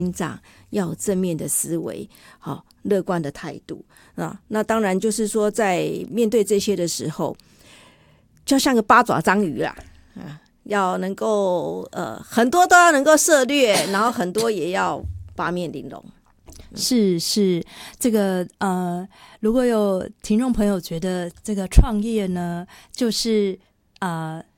心脏，要有正面的思维，好，乐观的态度啊。那当然就是说，在面对这些的时候，就像个八爪章鱼啦，要能够很多都要能够涉略，然后很多也要八面玲珑。 是这个如果有听众朋友觉得这个创业呢，就是